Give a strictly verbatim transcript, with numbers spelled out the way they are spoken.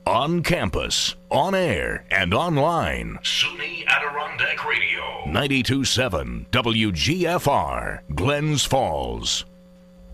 On campus, on air, and online. SUNY Adirondack Radio. ninety-two point seven W G F R, Glens Falls.